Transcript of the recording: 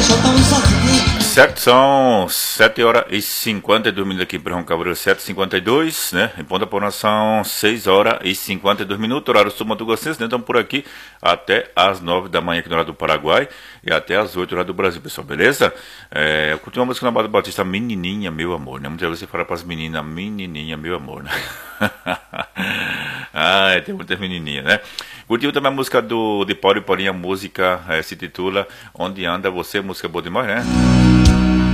Certo, são 7 horas e 52 minutos aqui para João Cabreiro, 7h52, né? Em Ponta Porã são 6 horas e 52 minutos, horário sul-mato-grossense, né? Estamos por aqui até as 9 da manhã aqui no horário do Paraguai e até as 8 horas do Brasil, pessoal, beleza? Eu curti uma música na Banda Batista, Menininha, Meu Amor, né? Muitas vezes você fala para as meninas, Menininha, Meu Amor, né? Tem muitas menininhas, né? Curtiu também a música de Paulo e Paulinha, a música se titula Onde Anda Você, música boa demais, né?